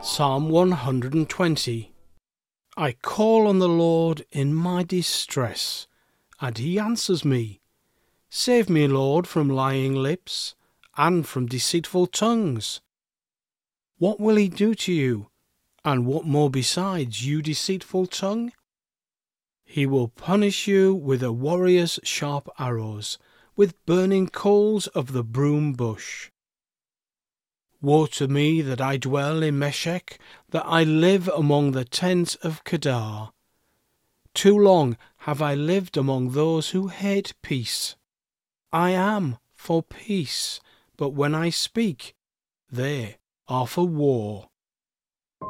Psalm 120. I call on the Lord in my distress, and he answers me. Save me, Lord, from lying lips, and from deceitful tongues. What will he do to you, and what more besides, you deceitful tongue? He will punish you with a warrior's sharp arrows, with burning coals of the broom bush. Woe to me that I dwell in Meshech, that I live among the tents of Kedar. Too long have I lived among those who hate peace. I am for peace, but when I speak, they are for war.